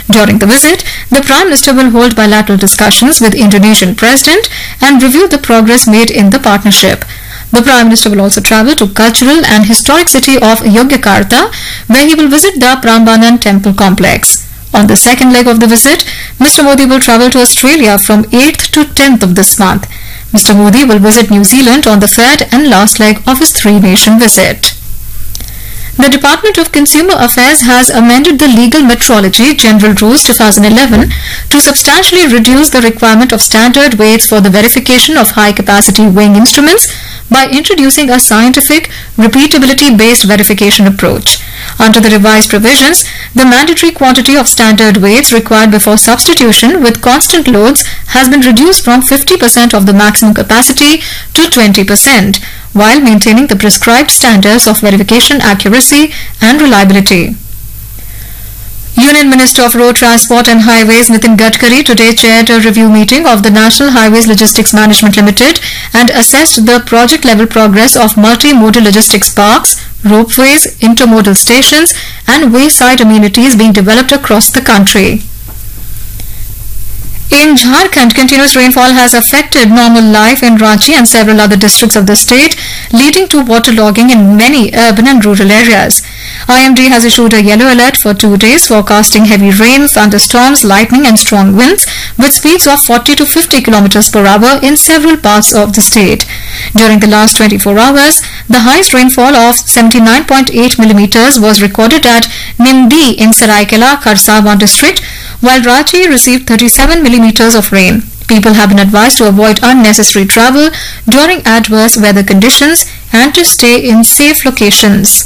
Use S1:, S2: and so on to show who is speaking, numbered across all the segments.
S1: During the visit, the Prime Minister will hold bilateral discussions with Indonesian President and review the progress made in the partnership. The Prime Minister will also travel to cultural and historic city of Yogyakarta, where he will visit the Prambanan Temple Complex. On the second leg of the visit, Mr. Modi will travel to Australia from 8th to 10th of this month. Mr. Modi will visit New Zealand on the third and last leg of his three-nation visit. The Department of Consumer Affairs has amended the Legal Metrology General Rules 2011 to substantially reduce the requirement of standard weights for the verification of high-capacity weighing instruments by introducing a scientific, repeatability-based verification approach. Under the revised provisions, the mandatory quantity of standard weights required before substitution with constant loads has been reduced from 50% of the maximum capacity to 20%, while maintaining the prescribed standards of verification accuracy and reliability. Union Minister of Road Transport and Highways Nitin Gadkari today chaired a review meeting of the National Highways Logistics Management Limited and assessed the project-level progress of multi-modal logistics parks, ropeways, intermodal stations and wayside amenities being developed across the country. In Jharkhand, continuous rainfall has affected normal life in Ranchi and several other districts of the state, leading to waterlogging in many urban and rural areas. IMD has issued a yellow alert for 2 days, forecasting heavy rain, thunderstorms, lightning and strong winds with speeds of 40 to 50 km per hour in several parts of the state. During the last 24 hours, the highest rainfall of 79.8 mm was recorded at Nimdi in Saraikela, Kharsawan district, while Ranchi received 37 mm of rain. People have been advised to avoid unnecessary travel during adverse weather conditions and to stay in safe locations.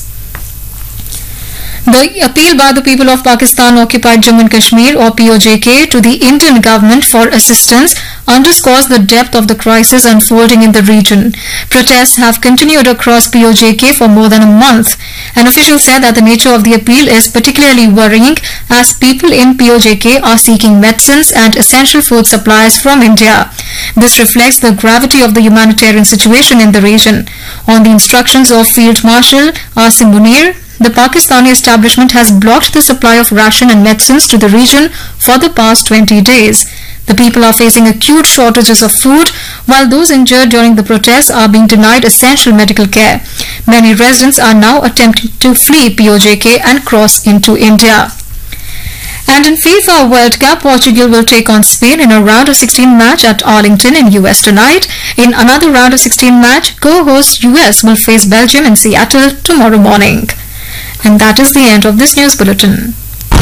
S1: The appeal by the people of Pakistan-occupied Jammu and Kashmir or POJK to the Indian government for assistance underscores the depth of the crisis unfolding in the region. Protests have continued across POJK for more than a month. An official said that the nature of the appeal is particularly worrying as people in POJK are seeking medicines and essential food supplies from India. This reflects the gravity of the humanitarian situation in the region. On the instructions of Field Marshal Asim Munir, the Pakistani establishment has blocked the supply of ration and medicines to the region for the past 20 days. The people are facing acute shortages of food, while those injured during the protests are being denied essential medical care. Many residents are now attempting to flee POJK and cross into India. And in FIFA World Cup, Portugal will take on Spain in a round of 16 match at Arlington in US tonight. In another round of 16 match, co-host US will face Belgium in Seattle tomorrow morning. And that is the end of this news bulletin.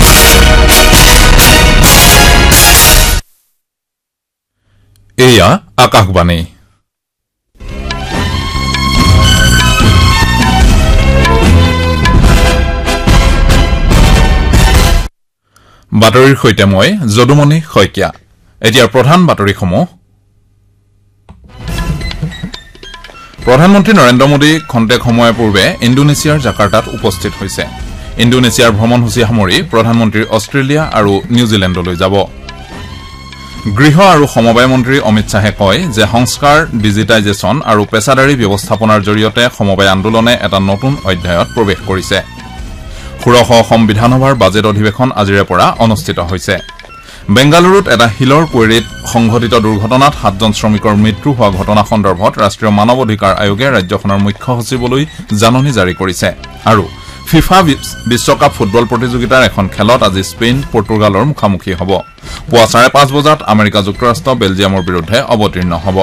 S2: Eya Akakbani. Battery সৈতে মই যদুমণি শইকীয়া। এতিয়া প্ৰধান বাতৰিসমূহ। প্ৰধানমন্ত্ৰী নৰেন্দ্ৰ মোদী খন্তেক সময়ৰ পূৰ্বে ইণ্ডোনেছিয়াৰ জাকাৰ্টাত উপস্থিত হৈছে। ইণ্ডোনেছিয়াৰ ভ্ৰমণসূচী সামৰি প্ৰধানমন্ত্ৰী অষ্ট্ৰেলিয়া আৰু নিউজিলেণ্ডলৈ যাব। গৃহ আৰু সমবায় মন্ত্ৰী অমিত শ্বাহে কয় যে সংস্কাৰ, ডিজিটাইজেশ্যন আৰু পেছাদাৰী ব্যৱস্থাপনাৰ জৰিয়তে সমবায় আন্দোলনে এটা নতুন অধ্যায়ত প্ৰৱেশ কৰিছে। ষোড়শ অসম বিধানসভাৰ বাজেট অধিৱেশন আজিৰে পৰা অনুষ্ঠিত হৈছে। বেংগালুৰুত এটা শিলৰ কোৱাৰীত সংঘটিত দুৰ্ঘটনাত 7জন শ্ৰমিকৰ মৃত্যু হোৱা ঘটনা সন্দৰ্ভত ৰাষ্ট্ৰীয় মানৱ অধিকাৰ আয়োগে ৰাজ্যখনৰ মুখ্য সচিবলৈ জাননী জাৰি কৰিছে। আৰু ফিফা বিশ্বকাপ ফুটবল প্ৰতিযোগিতাৰ এখন খেলত আজি স্পেইন পৰ্তুগালৰ মুখামুখি হ'ব। পুৱা 5:30 বজাত আমেৰিকা যুক্তৰাষ্ট্ৰ বেলজিয়ামৰ বিৰুদ্ধে অৱতীৰ্ণ হ'ব।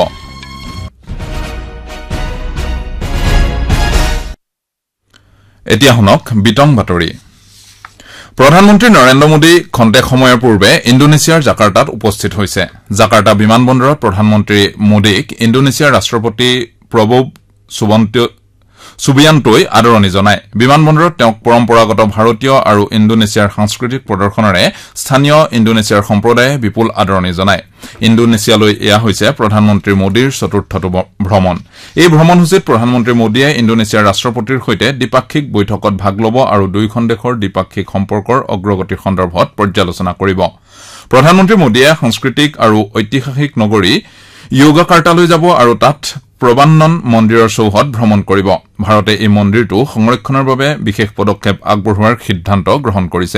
S2: এতিয়া শুনক বিতং বাতৰি। প্ৰধানমন্ত্ৰী নৰেন্দ্ৰ মোদী খন্তেক সময়ৰ পূৰ্বে ইণ্ডোনেছিয়াৰ জাকাৰ্টাত উপস্থিত হৈছে। জাকাৰ্টা বিমানবন্দৰত প্ৰধানমন্ত্ৰী মোদীক ইণ্ডোনেছিয়াৰ ৰাষ্ট্ৰপতি প্ৰবোৱ সুবিয়ান্তই আদৰণি জনায়। বিমানবন্দৰত তেওঁক পৰম্পৰাগত ভাৰতীয় আৰু ইণ্ডোনেছিয়াৰ সাংস্কৃতিক প্ৰদৰ্শনেৰে স্থানীয় ইণ্ডোনেছিয়াৰ সম্প্ৰদায়ে বিপুল আদৰণি জনায়। ইণ্ডোনেছিয়ালৈ এয়া হৈছে প্ৰধানমন্ত্ৰী মোদীৰ চতুৰ্থটো ভ্ৰমণ। এই ভ্ৰমণসূচীত প্ৰধানমন্ত্ৰী মোদীয়ে ইণ্ডোনেছিয়াৰ ৰাষ্ট্ৰপতিৰ সৈতে দ্বিপাক্ষিক বৈঠকত ভাগ ল'ব আৰু দুয়োখন দেশৰ দ্বিপাক্ষিক সম্পৰ্কৰ অগ্ৰগতিৰ সন্দৰ্ভত পৰ্যালোচনা কৰিব। প্ৰধানমন্ত্ৰী মোদীয়ে সাংস্কৃতিক আৰু ঐতিহাসিক নগৰী য়োগাকাৰ্টালৈ যাব আৰু তাত প্ৰবান্নন মন্দিৰৰ চৌহদ ভ্ৰমণ কৰিব। ভাৰতে এই মন্দিৰটো সংৰক্ষণৰ বাবে বিশেষ পদক্ষেপ আগবঢ়োৱাৰ সিদ্ধান্ত গ্ৰহণ কৰিছে।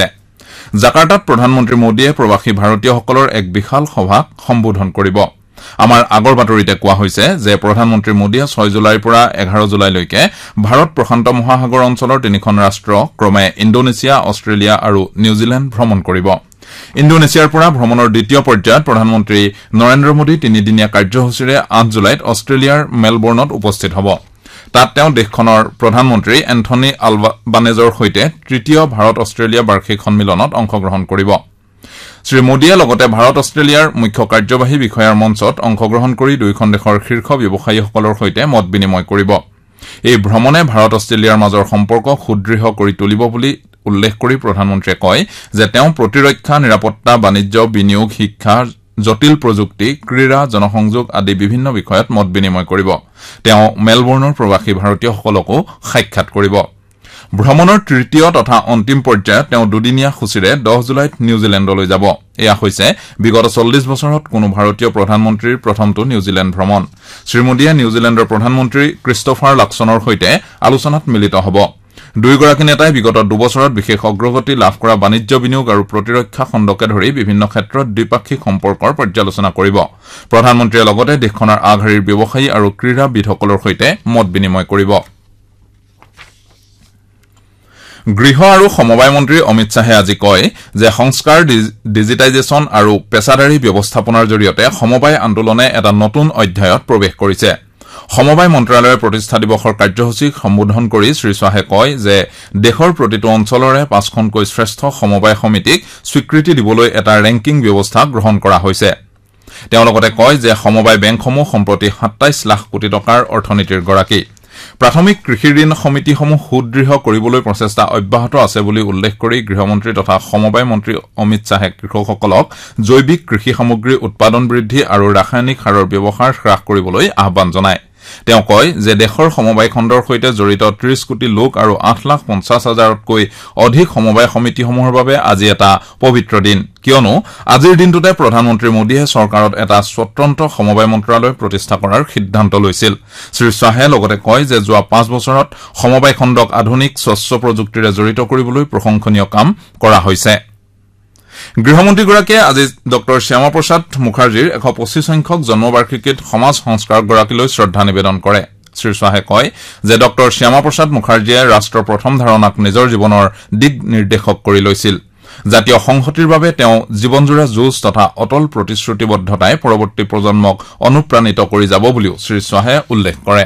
S2: জাকাৰ্টাত প্ৰধানমন্ত্ৰী মোদীয়ে প্ৰবাসী ভাৰতীয়সকলৰ এক বিশাল সভাক সম্বোধন কৰিব আমাৰ আগৰ বাতৰিতে কোৱা হৈছে যে প্ৰধানমন্ত্ৰী মোদীয়ে 6 জুলাইৰ পৰা 11 জুলাইলৈকে ভাৰত প্ৰশান্ত মহাসাগৰ অঞ্চলৰ তিনিখন ৰাষ্ট্ৰ ক্ৰমে ইণ্ডোনেছিয়া অষ্ট্ৰেলিয়া আৰু নিউজিলেণ্ড ভ্ৰমণ কৰিব ইণ্ডোনেছিয়াৰ পৰা ভ্ৰমণৰ দ্বিতীয় পৰ্যায়ত প্ৰধানমন্ত্ৰী নৰেন্দ্ৰ মোদী তিনিদিনীয়া কাৰ্যসূচীৰে 8 জুলাইত অষ্ট্ৰেলিয়াৰ মেলবৰ্ণত উপস্থিত হ'ব তাত তেওঁ দেশখনৰ প্ৰধানমন্ত্ৰী এন্থনী আলবানেজৰ সৈতে তৃতীয় ভাৰত অষ্ট্ৰেলিয়া বাৰ্ষিক সন্মিলনত অংশগ্ৰহণ কৰিব শ্ৰী মোদীয়ে লগতে ভাৰত অষ্ট্ৰেলিয়াৰ মুখ্য কাৰ্যবাহী বিষয়াৰ মঞ্চত অংশগ্ৰহণ কৰি দুয়োখন দেশৰ শীৰ্ষ ব্যৱসায়ীসকলৰ সৈতে মত বিনিময় কৰিব এই ভ্ৰমণে ভাৰত অষ্ট্ৰেলিয়াৰ মাজৰ সম্পৰ্ক সুদৃঢ় কৰি তুলিব বুলি উল্লেখ কৰি প্ৰধানমন্ত্ৰীয়ে কয় যে তেওঁ প্ৰতিৰক্ষা নিৰাপত্তা বাণিজ্য বিনিয়োগ শিক্ষা জটিল প্ৰযুক্তি ক্ৰীড়া জনসংযোগ আদি বিভিন্ন বিষয়ত মত বিনিময় কৰিব তেওঁ মেলবৰ্ণৰ প্ৰবাসী ভাৰতীয়সকলকো সাক্ষাৎ কৰিব ভ্ৰমণৰ তৃতীয় তথা অন্তিম পৰ্যায়ত তেওঁ দুদিনীয়া সূচীৰে 10 জুলাইত নিউজিলেণ্ডলৈ যাব এয়া হৈছে বিগত 40 বছৰত কোনো ভাৰতীয় প্ৰধানমন্ত্ৰীৰ প্ৰথমটো নিউজিলেণ্ড ভ্ৰমণ শ্ৰীমোদীয়ে নিউজিলেণ্ডৰ প্ৰধানমন্ত্ৰী ক্ৰিষ্টোফাৰ লাকছনৰ সৈতে আলোচনাত মিলিত হ'ব দুয়োগৰাকী নেতাই বিগত 2 বছৰত বিশেষ অগ্ৰগতি লাভ কৰা বাণিজ্য বিনিয়োগ আৰু প্ৰতিৰক্ষা খণ্ডকে ধৰি বিভিন্ন ক্ষেত্ৰত দ্বিপাক্ষিক সম্পৰ্কৰ পৰ্যালোচনা কৰিব প্ৰধানমন্ত্ৰীয়ে লগতে দেশখনৰ আগশাৰীৰ ব্যৱসায়ী আৰু ক্ৰীড়াবিদসকলৰ সৈতে মত বিনিময় কৰিব গৃহ আৰু সমবায় মন্ত্ৰী অমিত শাহে আজি কয় যে সংস্কাৰ ডিজিটাইজেশ্যন আৰু পেছাদাৰী ব্যৱস্থাপনাৰ জৰিয়তে সমবায় আন্দোলনে এটা নতুন অধ্যায়ত প্ৰৱেশ কৰিছে সমবায় মন্ত্ৰালয়ে প্ৰতিষ্ঠা দিৱসৰ কাৰ্যসূচীক সম্বোধন কৰি শ্ৰী শাহে কয় যে দেশৰ প্ৰতিটো অঞ্চলৰে 5খনকৈ শ্ৰেষ্ঠ সমবায় সমিতিক স্বীকৃতি দিবলৈ এটা ৰেংকিং ব্যৱস্থা গ্ৰহণ কৰা হৈছে তেওঁ লগতে কয় যে সমবায় বেংকসমূহ সম্প্ৰতি 27 লাখ কোটি টকাৰ অৰ্থনীতিৰ গৰাকী প্ৰাথমিক কৃষি ঋণ সমিতিসমূহ সুদৃঢ় কৰিবলৈ প্ৰচেষ্টা অব্যাহত আছে বুলি উল্লেখ কৰি গৃহমন্ত্ৰী তথা সমবায় মন্ত্ৰী অমিত শাহে কৃষকসকলক জৈৱিক কৃষি সামগ্ৰী উৎপাদন বৃদ্ধি আৰু ৰাসায়নিক সাৰৰ ব্যৱহাৰ হ্ৰাস কৰিবলৈ আহ্বান জনায় তেওঁ কয় যে দেশৰ সমবায় খণ্ডৰ সৈতে জড়িত 30 কোটি লোক আৰু 8,50,000তকৈ অধিক সমবায় সমিতিসমূহৰ বাবে আজি এটা পবিত্ৰ দিন কিয়নো আজিৰ দিনটোতে প্ৰধানমন্ত্ৰী মোদীয়ে চৰকাৰত এটা স্বতন্ত্ৰ সমবায় মন্ত্ৰালয় প্ৰতিষ্ঠা কৰাৰ সিদ্ধান্ত লৈছিল শ্ৰী শাহে লগতে কয় যে যোৱা 5 বছৰত সমবায় খণ্ডক আধুনিক স্বচ্ছ প্ৰযুক্তিৰে জড়িত কৰিবলৈ প্ৰশংসনীয় কাম কৰা হৈছে গৃহমন্ত্ৰীগৰাকীয়ে আজি ডক্টৰ শ্যামাপ্ৰসাদ মুখাৰ্জীৰ 125 সংখ্যক জন্মবাৰ্ষিকীত সমাজ সংস্কাৰকগৰাকীলৈ শ্ৰদ্ধা নিবেদন কৰে শ্ৰী শাহে কয় যে ডক্টৰ শ্যামাপ্ৰসাদ মুখাৰ্জীয়ে ৰাষ্ট্ৰৰ প্ৰথম ধাৰণাক নিজৰ জীৱনৰ দিক নিৰ্দেশক কৰি লৈছিল জাতীয় সংহতিৰ বাবে তেওঁ জীৱনজোৰা যুঁজ তথা অটল প্ৰতিশ্ৰুতিবদ্ধতাই পৰৱৰ্তী প্ৰজন্মক অনুপ্ৰাণিত কৰি যাব বুলিও শ্ৰী শাহে উল্লেখ কৰে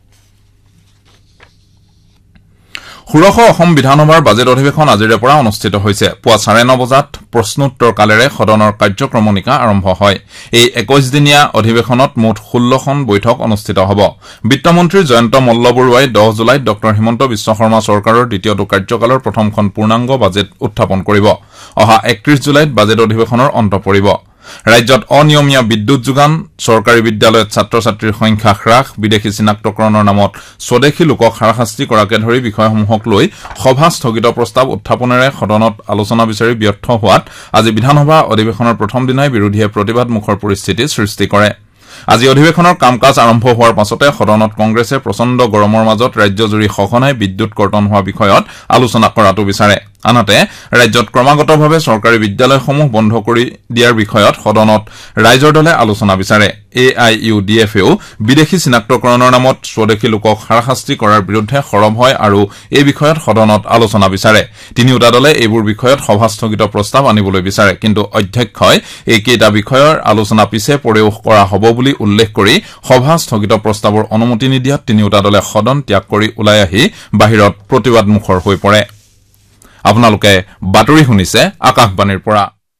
S2: ষোড়শ অসম বিধানসভাৰ বাজেট অধিৱেশন আজিৰে পৰা অনুষ্ঠিত হৈছে পুৱা 9:30 বজাত প্ৰশ্নোত্তৰ কালেৰে সদনৰ কাৰ্যক্ৰমণিকা আৰম্ভ হয় এই 21 দিনীয়া অধিৱেশনত মুঠ 16খন বৈঠক অনুষ্ঠিত হ'ব বিত্তমন্ত্ৰী জয়ন্ত মল্লবৰুৱাই 10 জুলাইত ডক্টৰ হিমন্ত বিশ্ব শৰ্মা চৰকাৰৰ দ্বিতীয়টো কাৰ্যকালৰ প্ৰথমখন পূৰ্ণাংগ বাজেট উত্থাপন কৰিব অহা 31 জুলাইত বাজেট অধিৱেশনৰ অন্ত পৰিব ৰাজ্যত অনিয়মীয়া বিদ্যুৎ যোগান চৰকাৰী বিদ্যালয়ত ছাত্ৰ ছাত্ৰীৰ সংখ্যা হ্ৰাস বিদেশী চিনাক্তকৰণৰ নামত স্বদেশী লোকক হাৰাশাস্তি কৰাকে ধৰি বিষয়সমূহক লৈ সভা স্থগিত প্ৰস্তাৱ উত্থাপনেৰে সদনত আলোচনা বিচাৰি ব্যৰ্থ হোৱাত আজি বিধানসভা অধিৱেশনৰ প্ৰথম দিনাই বিৰোধীয়ে প্ৰতিবাদমুখৰ পৰিস্থিতি সৃষ্টি কৰে আজি অধিৱেশনৰ কাম-কাজ আৰম্ভ হোৱাৰ পাছতে সদনত কংগ্ৰেছে প্ৰচণ্ড গৰমৰ মাজত ৰাজ্যজুৰি সঘনাই বিদ্যুৎ কৰ্তন হোৱা বিষয়ত আলোচনা কৰাটো বিচাৰে আনহাতে ৰাজ্যত ক্ৰমাগতভাৱে চৰকাৰী বিদ্যালয়সমূহ বন্ধ কৰি দিয়াৰ বিষয়ত সদনত ৰাইজৰ দলে আলোচনা বিচাৰে AIUDFেও বিদেশী চিনাক্তকৰণৰ নামত স্বদেশী লোকক হাৰাশাস্তি কৰাৰ বিৰুদ্ধে সৰব হয় আৰু এই বিষয়ত সদনত আলোচনা বিচাৰে তিনিওটা দলে এইবোৰ বিষয়ত সভা স্থগিত প্ৰস্তাৱ আনিবলৈ বিচাৰে কিন্তু অধ্যক্ষই এই কেইটা বিষয়ৰ আলোচনা পিছে পৰেও কৰা হ'ব বুলি উল্লেখ কৰি সভা স্থগিত প্ৰস্তাৱৰ অনুমতি নিদিয়াত তিনিওটা দলে সদন ত্যাগ কৰি ওলাই আহি বাহিৰত প্ৰতিবাদমুখৰ হৈ পৰে আপোনালোকে বাতৰি শুনিছে আকাশবাণীৰ পৰা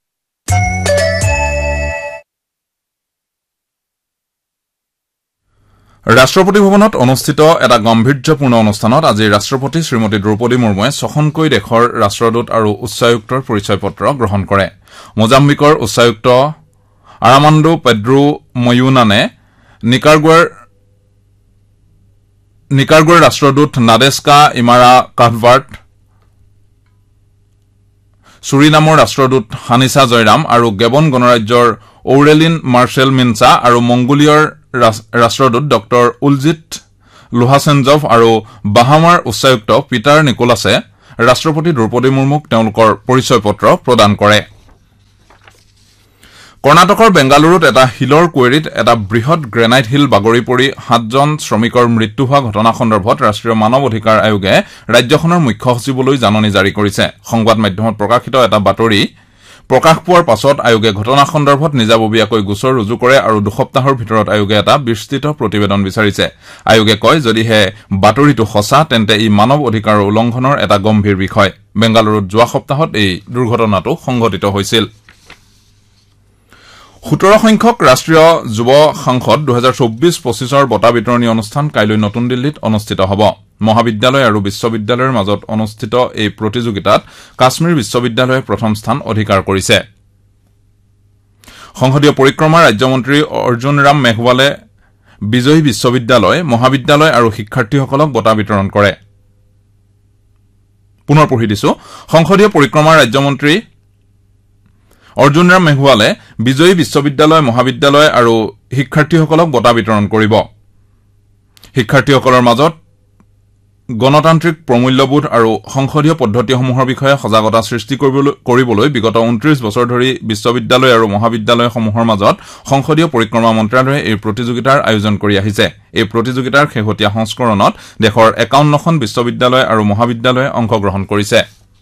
S2: ৰাষ্ট্ৰপতি ভৱনত অনুষ্ঠিত এটা গম্ভীৰ্যপূৰ্ণ অনুষ্ঠানত আজি ৰাষ্ট্ৰপতি শ্ৰীমতী দ্ৰৌপদী মুৰ্মুৱে 6খনকৈ দেশৰ ৰাষ্ট্ৰদূত আৰু উচ্চায়ুক্তৰ পৰিচয় পত্ৰ গ্ৰহণ কৰে মোজাম্বিকৰ উচ্চায়ুক্ত আৰামাণ্ডো পেড্ৰো ময়ুনানে নিকাৰগুৱাৰ ৰাষ্ট্ৰদূত নাডেস্কা ইমাৰা কাহভাৰ্ট ছুৰিনামৰ ৰাষ্ট্ৰদূত হানিছা জয়ৰাম আৰু গেবন গণৰাজ্যৰ ঔৰেলিন মাৰ্চেল মিনছা আৰু মংগোলিয়াৰ ৰাষ্ট্ৰদূত ডক্টৰ উলজিত লোহাচেনজভ আৰু বাহামাৰ উচ্চায়ুক্ত পিটাৰ নিকোলাছে ৰাষ্ট্ৰপতি দ্ৰৌপদী মুৰ্মুক তেওঁলোকৰ পৰিচয় পত্ৰ প্ৰদান কৰে কৰ্ণাটকৰ বেংগালুৰুত এটা হিলৰ কুৱেৰীত এটা বৃহৎ গ্ৰেনাইট হিল বাগৰি পৰি 7জন শ্ৰমিকৰ মৃত্যু হোৱা ঘটনা সন্দৰ্ভত ৰাষ্ট্ৰীয় মানৱ অধিকাৰ আয়োগে ৰাজ্যখনৰ মুখ্য সচিবলৈ জাননী জাৰি কৰিছে সংবাদ মাধ্যমত প্ৰকাশিত এটা বাতৰি প্ৰকাশ পোৱাৰ পাছত আয়োগে ঘটনা সন্দৰ্ভত নিজাববীয়াকৈ গোচৰ ৰুজু কৰে আৰু 2 সপ্তাহৰ ভিতৰত আয়োগে এটা বিস্তৃত প্ৰতিবেদন বিচাৰিছে আয়োগে কয় যদিহে বাতৰিটো সঁচা তেন্তে ই মানৱ অধিকাৰৰ উলংঘনৰ এটা গম্ভীৰ বিষয় বেংগালুৰুত যোৱা সপ্তাহত এই দুৰ্ঘটনাটো সংঘটিত হৈছিল 17 সংখ্যক ৰাষ্ট্ৰীয় যুৱ সংসদ 2024-25ৰ বঁটা বিতৰণী অনুষ্ঠান কাইলৈ নতুন দিল্লীত অনুষ্ঠিত হ'ব মহাবিদ্যালয় আৰু বিশ্ববিদ্যালয়ৰ মাজত অনুষ্ঠিত এই প্ৰতিযোগিতাত কাশ্মীৰ বিশ্ববিদ্যালয়ে প্ৰথম স্থান অধিকাৰ কৰিছে সংসদীয় পৰিক্ৰমা ৰাজ্যমন্ত্ৰী অৰ্জুন ৰাম মেঘৱালে বিজয়ী বিশ্ববিদ্যালয় মহাবিদ্যালয় আৰু শিক্ষাৰ্থীসকলক বঁটা বিতৰণ কৰে পুনৰ পঢ়ি দিছো সংসদীয় পৰিক্ৰমা ৰাজ্যমন্ত্ৰী অৰ্জুন ৰাম মেঘৱালে বিজয়ী বিশ্ববিদ্যালয় মহাবিদ্যালয় আৰু শিক্ষাৰ্থীসকলক বঁটা বিতৰণ কৰিব শিক্ষাৰ্থীসকলৰ মাজত গণতান্ত্ৰিক প্ৰমূল্যবোধ আৰু সংসদীয় পদ্ধতিসমূহৰ বিষয়ে সজাগতা সৃষ্টি কৰিবলৈ বিগত 29 বছৰ ধৰি বিশ্ববিদ্যালয় আৰু মহাবিদ্যালয়সমূহৰ মাজত সংসদীয় পৰিক্ৰমা মন্ত্ৰালয়ে এই প্ৰতিযোগিতাৰ আয়োজন কৰি আহিছে এই প্ৰতিযোগিতাৰ শেহতীয়া সংস্কৰণত দেশৰ 51খন বিশ্ববিদ্যালয় আৰু মহাবিদ্যালয়ে অংশগ্ৰহণ কৰিছে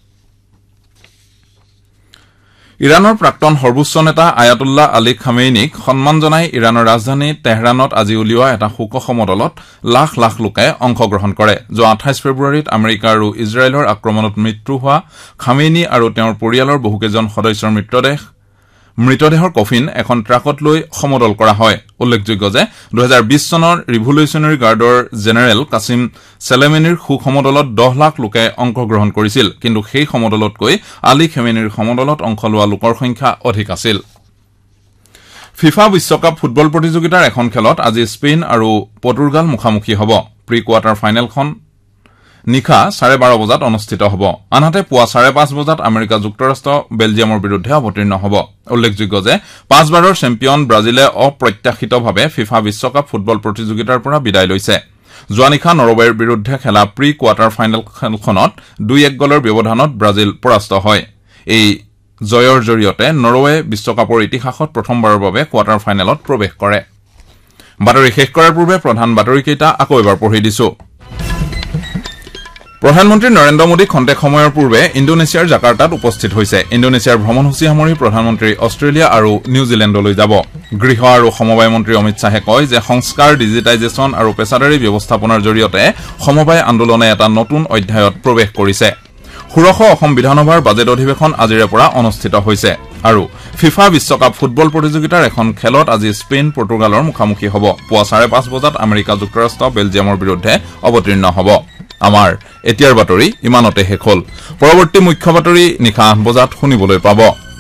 S2: ইৰানৰ প্ৰাক্তন সৰ্বোচ্চ নেতা আয়াতুল্লাহ আলী খামেইনিক সন্মান জনাই ইৰানৰ ৰাজধানী তেহৰানত আজি উলিওৱা এটা শোক সমদলত লাখ লাখ লোকে অংশগ্ৰহণ কৰে যোৱা 28 ফেব্ৰুৱাৰীত আমেৰিকা আৰু ইজৰাইলৰ আক্ৰমণত মৃত্যু হোৱা খামেইনি আৰু তেওঁৰ পৰিয়ালৰ বহুকেইজন সদস্যৰ মৃতদেহৰ কফিন এখন ট্ৰাকত লৈ সমদল কৰা হয় উল্লেখযোগ্য যে 2020 চনৰ ৰিভলিউচনাৰী গাৰ্ডৰ জেনেৰেল কাছিম চেলেমেনিৰ শোক সমদলত 10 লাখ লোকে অংশগ্ৰহণ কৰিছিল কিন্তু সেই সমদলতকৈ আলী খামেইনিৰ সমদলত অংশ লোৱা লোকৰ সংখ্যা অধিক আছিল ফিফা বিশ্বকাপ ফুটবল প্ৰতিযোগিতাৰ এখন খেলত আজি স্পেইন আৰু পৰ্তুগাল মুখামুখি হ'ব প্ৰি কোৱাৰ্টাৰ ফাইনেলখন নিশা 12:30 বজাত অনুষ্ঠিত হ'ব আনহাতে পুৱা 5:30 বজাত আমেৰিকা যুক্তৰাষ্ট্ৰ বেলজিয়ামৰ বিৰুদ্ধে অৱতীৰ্ণ হ'ব উল্লেখযোগ্য যে 5 বাৰৰ চেম্পিয়ন ব্ৰাজিলে অপ্ৰত্যাশিতভাৱে ফিফা বিশ্বকাপ ফুটবল প্ৰতিযোগিতাৰ পৰা বিদায় লৈছে যোৱা নিশা নৰৱেৰ বিৰুদ্ধে খেলা প্ৰি কোৱাৰ্টাৰ ফাইনেল খেলখনত 2-1 গলৰ ব্যৱধানত ব্ৰাজিল পৰাস্ত হয় এই জয়ৰ জৰিয়তে নৰৱে বিশ্বকাপৰ ইতিহাসত প্ৰথমবাৰৰ বাবে কোৱাৰ্টাৰ ফাইনেলত প্ৰৱেশ কৰে বাতৰি শেষ কৰাৰ পূৰ্বে প্ৰধান বাতৰিকেইটা আকৌ এবাৰ পঢ়ি দিছো প্ৰধানমন্ত্ৰী নৰেন্দ্ৰ মোদী খন্তেক সময়ৰ পূৰ্বে ইণ্ডোনেছিয়াৰ জাকাৰ্টাত উপস্থিত হৈছে ইণ্ডোনেছিয়াৰ ভ্ৰমণসূচী সামৰি প্ৰধানমন্ত্ৰী অষ্ট্ৰেলিয়া আৰু নিউজিলেণ্ডলৈ যাব গৃহ আৰু সমবায় মন্ত্ৰী অমিত শাহে কয় যে সংস্কাৰ ডিজিটাইজেশ্যন আৰু পেছাদাৰী ব্যৱস্থাপনাৰ জৰিয়তে সমবায় আন্দোলনে এটা নতুন অধ্যায়ত প্ৰৱেশ কৰিছে ষোড়শ অসম বিধানসভাৰ বাজেট অধিৱেশন আজিৰে পৰা অনুষ্ঠিত হৈছে আৰু ফিফা বিশ্বকাপ ফুটবল প্ৰতিযোগিতাৰ এখন খেলত আজি স্পেইন পৰ্তুগালৰ মুখামুখি হ'ব পুৱা 5:30 বজাত আমেৰিকা যুক্তৰাষ্ট্ৰ বেলজিয়ামৰ বিৰুদ্ধে অৱতীৰ্ণ হ'ব আমাৰ এতিয়াৰ বাতৰি ইমানতে শেষ হ'ল পৰৱৰ্তী মুখ্য বাতৰি নিশা 8 বজাত শুনিবলৈ পাব